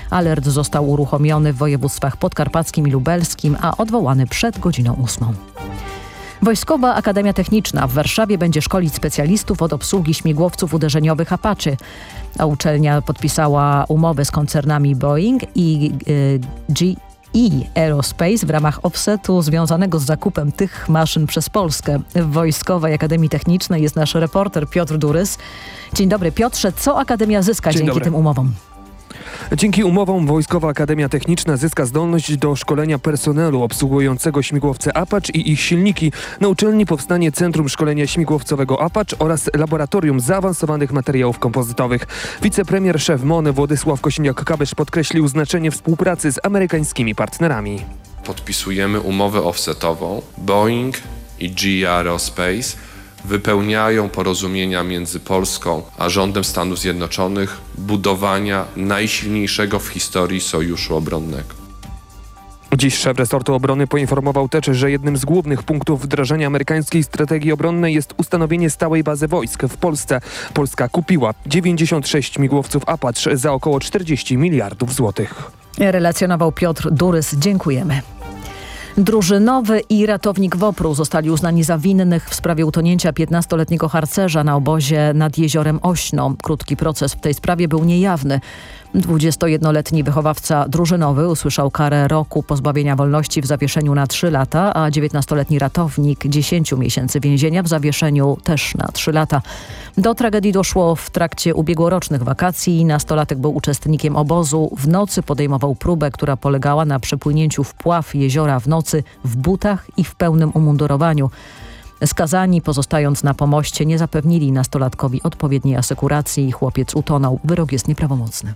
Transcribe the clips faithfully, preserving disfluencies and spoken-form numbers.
Alert został uruchomiony w województwach podkarpackim i lubelskim, a odwołany przed godziną ósmą. Wojskowa Akademia Techniczna w Warszawie będzie szkolić specjalistów od obsługi śmigłowców uderzeniowych Apache. A uczelnia podpisała umowę z koncernami Boeing i y, G E Aerospace w ramach offsetu związanego z zakupem tych maszyn przez Polskę. W Wojskowej Akademii Technicznej jest nasz reporter Piotr Durys. Dzień dobry, Piotrze. Co Akademia zyska Dzień dzięki dobry. tym umowom? Dzięki umowom Wojskowa Akademia Techniczna zyska zdolność do szkolenia personelu obsługującego śmigłowce Apache i ich silniki. Na uczelni powstanie Centrum Szkolenia Śmigłowcowego Apache oraz Laboratorium Zaawansowanych Materiałów Kompozytowych. Wicepremier szef M O N Władysław Kosiniak-Kamysz podkreślił znaczenie współpracy z amerykańskimi partnerami. Podpisujemy umowę offsetową. Boeing i G E Aerospace wypełniają porozumienia między Polską a rządem Stanów Zjednoczonych budowania najsilniejszego w historii sojuszu obronnego. Dziś szef resortu obrony poinformował też, że jednym z głównych punktów wdrażania amerykańskiej strategii obronnej jest ustanowienie stałej bazy wojsk w Polsce. Polska kupiła dziewięćdziesiąt sześć śmigłowców Apache za około czterdzieści miliardów złotych. Relacjonował Piotr Durys. Dziękujemy. Drużynowy i ratownik WOPR-u zostali uznani za winnych w sprawie utonięcia piętnastoletniego harcerza na obozie nad jeziorem Ośno. Krótki proces w tej sprawie był niejawny. dwudziestojednoletni wychowawca drużynowy usłyszał karę roku pozbawienia wolności w zawieszeniu na trzy lata, a dziewiętnastoletni ratownik dziesięć miesięcy więzienia w zawieszeniu też na trzy lata. Do tragedii doszło w trakcie ubiegłorocznych wakacji. Nastolatek był uczestnikiem obozu. W nocy podejmował próbę, która polegała na przepłynięciu wpław jeziora w nocy w butach i w pełnym umundurowaniu. Skazani, pozostając na pomoście, nie zapewnili nastolatkowi odpowiedniej asekuracji i chłopiec utonął. Wyrok jest nieprawomocny.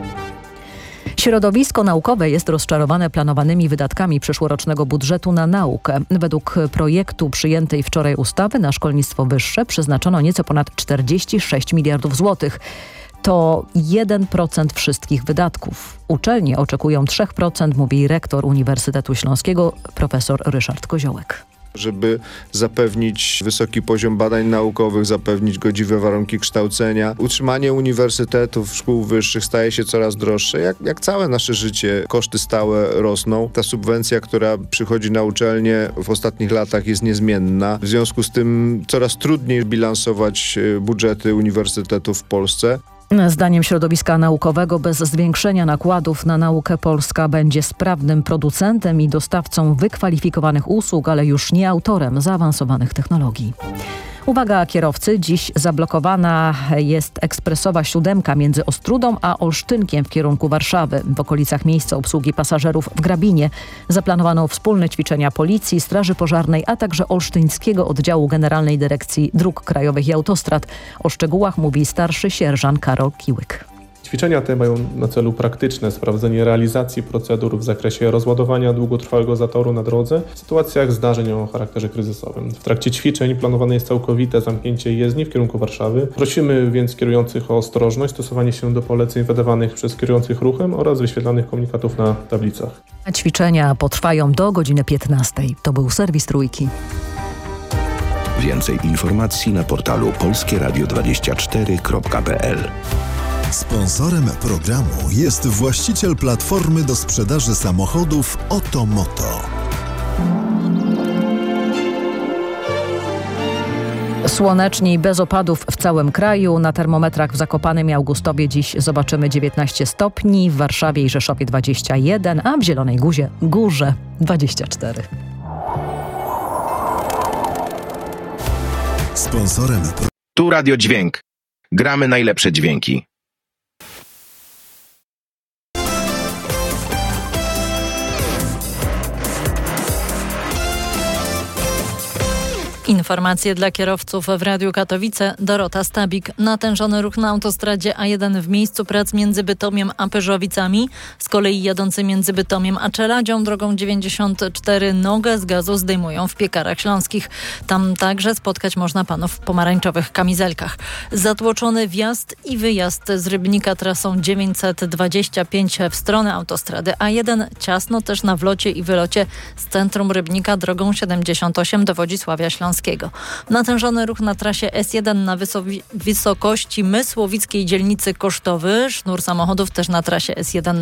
Środowisko naukowe jest rozczarowane planowanymi wydatkami przyszłorocznego budżetu na naukę. Według projektu przyjętej wczoraj ustawy na szkolnictwo wyższe przeznaczono nieco ponad czterdzieści sześć miliardów złotych. To jeden procent wszystkich wydatków. Uczelnie oczekują trzy procent, mówi rektor Uniwersytetu Śląskiego profesor Ryszard Koziołek. Żeby zapewnić wysoki poziom badań naukowych, zapewnić godziwe warunki kształcenia. Utrzymanie uniwersytetów, szkół wyższych staje się coraz droższe. Jak, jak całe nasze życie, koszty stałe rosną. Ta subwencja, która przychodzi na uczelnię w ostatnich latach jest niezmienna. W związku z tym coraz trudniej bilansować budżety uniwersytetów w Polsce. Zdaniem środowiska naukowego bez zwiększenia nakładów na naukę Polska będzie sprawnym producentem i dostawcą wykwalifikowanych usług, ale już nie autorem zaawansowanych technologii. Uwaga kierowcy, dziś zablokowana jest ekspresowa siódemka między Ostrudą a Olsztynkiem w kierunku Warszawy. W okolicach miejsca obsługi pasażerów w Grabinie zaplanowano wspólne ćwiczenia Policji, Straży Pożarnej, a także Olsztyńskiego Oddziału Generalnej Dyrekcji Dróg Krajowych i Autostrad. O szczegółach mówi starszy sierżant Karol Kiłyk. Ćwiczenia te mają na celu praktyczne sprawdzenie realizacji procedur w zakresie rozładowania długotrwałego zatoru na drodze w sytuacjach zdarzeń o charakterze kryzysowym. W trakcie ćwiczeń planowane jest całkowite zamknięcie jezdni w kierunku Warszawy. Prosimy więc kierujących o ostrożność, stosowanie się do poleceń wydawanych przez kierujących ruchem oraz wyświetlanych komunikatów na tablicach. Ćwiczenia potrwają do godziny piętnastej. To był serwis Trójki. Więcej informacji na portalu polskie radio dwadzieścia cztery kropka p l. Sponsorem programu jest właściciel platformy do sprzedaży samochodów Otomoto. Słonecznie i bez opadów w całym kraju. Na termometrach w Zakopanem i Augustowie dziś zobaczymy dziewiętnaście stopni, w Warszawie i Rzeszowie dwadzieścia jeden, a w Zielonej Górze, Górze dwadzieścia cztery. Sponsorem Tu Radio Dźwięk. Gramy najlepsze dźwięki. Informacje dla kierowców w Radiu Katowice. Dorota Stabik. Natężony ruch na autostradzie A jeden w miejscu prac między Bytomiem a Pyrzowicami. Z kolei jadący między Bytomiem a Czeladzią drogą dziewięćdziesiąt cztery nogę z gazu zdejmują w Piekarach Śląskich. Tam także spotkać można panów w pomarańczowych kamizelkach. Zatłoczony wjazd i wyjazd z Rybnika trasą dziewięćset dwadzieścia pięć w stronę autostrady A jeden. Ciasno też na wlocie i wylocie z centrum Rybnika drogą siedemdziesiąt osiem do Wodzisławia Śląskiego. Natężony ruch na trasie S jeden na wysowi- wysokości Mysłowickiej dzielnicy Kosztowy. Sznur samochodów też na trasie S jeden